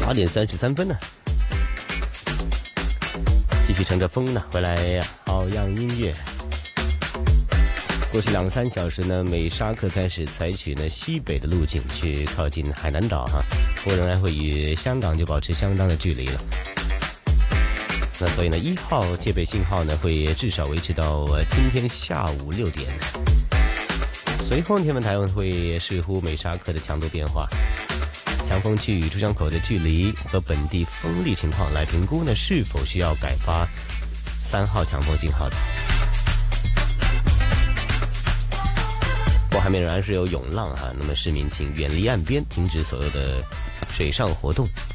8:33呢，继续乘着风呢回来好样音乐。过去2、3小时呢，美沙克开始采取呢西北的路径去靠近海南岛哈，不过仍然会与香港就保持相当的距离了。那所以呢，1号戒备信号呢会至少维持到今天下午6点。随后天文台会视乎美沙克的强度变化、强风区与珠江口的距离和本地风力情况来评估呢是否需要改发3号强风信号的。海面仍然是有涌浪哈，那么市民请远离岸边，停止所有的水上活动。